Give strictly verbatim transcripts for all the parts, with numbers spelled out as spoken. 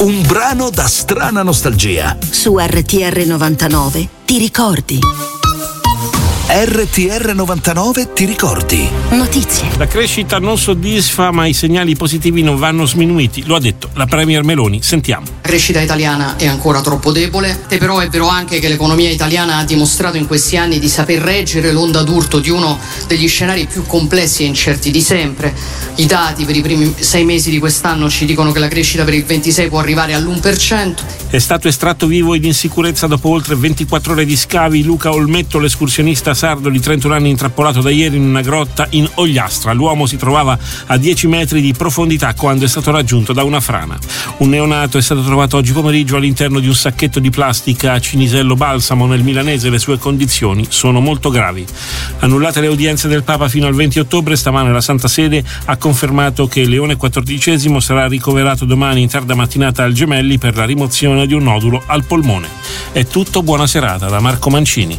Un brano da strana nostalgia. Su R T R novantanove ti ricordi? R T R novantanove ti ricordi? Notizie. La crescita non soddisfa, ma i segnali positivi non vanno sminuiti. Lo ha detto la premier Meloni. Sentiamo. La crescita italiana è ancora troppo debole, e però è vero anche che l'economia italiana ha dimostrato in questi anni di saper reggere l'onda d'urto di uno degli scenari più complessi e incerti di sempre. I dati per i primi sei mesi di quest'anno ci dicono che la crescita per il ventisei può arrivare all'uno per cento. È stato estratto vivo ed in sicurezza dopo oltre ventiquattro ore di scavi Luca Olmetto, l'escursionista sardo di trentuno anni intrappolato da ieri in una grotta in Ogliastra. L'uomo si trovava a dieci metri di profondità quando è stato raggiunto da una frana. Un neonato è stato trovato oggi pomeriggio all'interno di un sacchetto di plastica a Cinisello Balsamo nel milanese. Le sue condizioni sono molto gravi. Annullate le udienze del Papa fino al venti ottobre, stamane la Santa Sede ha confermato che Leone quattordicesimo sarà ricoverato domani in tarda mattinata al Gemelli per la rimozione di un nodulo al polmone. È tutto, buona serata da Marco Mancini.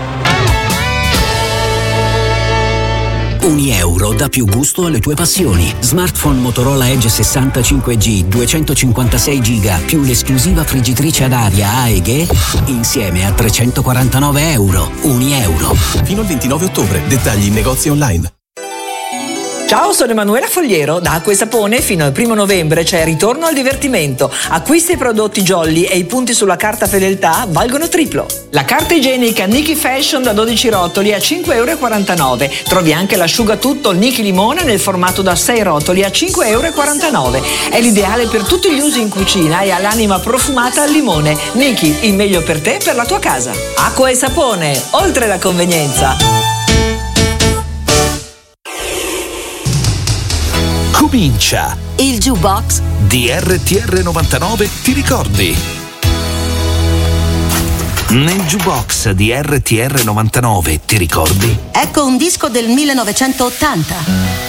Un euro dà più gusto alle tue passioni. Smartphone Motorola Edge sessantacinque G duecentocinquantasei giga più l'esclusiva friggitrice ad aria A E G insieme a trecentoquarantanove euro. Un euro. Fino al ventinove ottobre. Dettagli in negozi online. Ciao, sono Emanuela Fogliero. Da Acqua e Sapone fino al primo novembre c'è Ritorno al divertimento. Acquista i prodotti Jolly e i punti sulla carta fedeltà valgono triplo. La carta igienica Niki Fashion da dodici rotoli a cinque e quarantanove euro. Trovi anche l'asciugatutto Niki Limone nel formato da sei rotoli a cinque e quarantanove euro. È l'ideale per tutti gli usi in cucina e ha l'anima profumata al limone. Niki, il meglio per te e per la tua casa. Acqua e Sapone, oltre la convenienza. Comincia Il Jukebox di R T R novantanove ti ricordi? Nel Jukebox di R T R novantanove ti ricordi? Ecco un disco del millenovecentottanta.